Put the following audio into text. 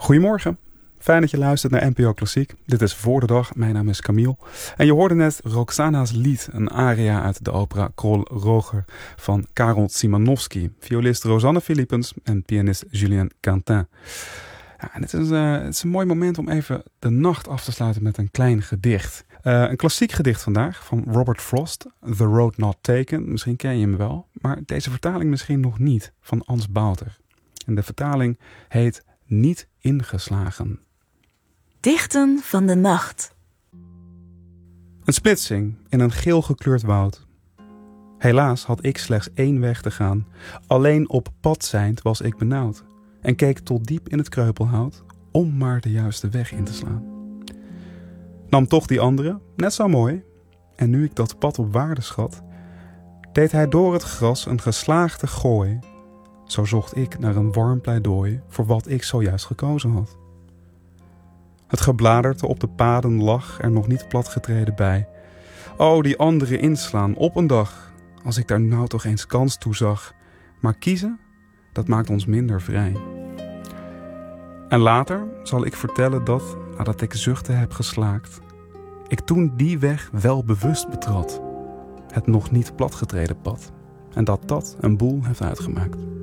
Goedemorgen. Fijn dat je luistert naar NPO Klassiek. Dit is Voor de Dag. Mijn naam is Camille. En je hoorde net Roxana's lied, een aria uit de opera Kroll Roger van Karol Szymanowski. Violist Rosanne Philippens en pianist Julien Quentin. Ja, en het is een mooi moment om even de nacht af te sluiten met een klein gedicht. Een klassiek gedicht vandaag van Robert Frost, The Road Not Taken. Misschien ken je hem wel, maar deze vertaling misschien nog niet, van Ans Bouter. En de vertaling heet Niet ingeslagen. Dichten van de nacht. Een splitsing in een geel gekleurd woud. Helaas had ik slechts 1 weg te gaan. Alleen op pad zijnd was ik benauwd. En keek tot diep in het kreupelhout om maar de juiste weg in te slaan. Nam toch die andere, net zo mooi. En nu ik dat pad op waarde schat, deed hij door het gras een geslaagde gooi. Zo zocht ik naar een warm pleidooi voor wat ik zojuist gekozen had. Het gebladerte op de paden lag er nog niet platgetreden bij. O, die andere inslaan op een dag, als ik daar nou toch eens kans toe zag. Maar kiezen, dat maakt ons minder vrij. En later zal ik vertellen dat, nadat ik zuchten heb geslaakt, ik toen die weg wel bewust betrad. Het nog niet platgetreden pad. En dat een boel heeft uitgemaakt.